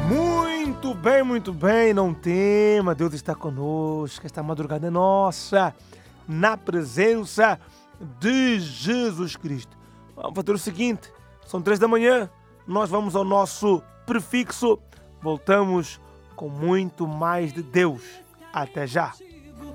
Muito bem, não tema, Deus está conosco, esta madrugada é nossa, na presença de Jesus Cristo. Vamos fazer o seguinte, são 3 da manhã, nós vamos ao nosso prefixo, voltamos com muito mais de Deus. Até já!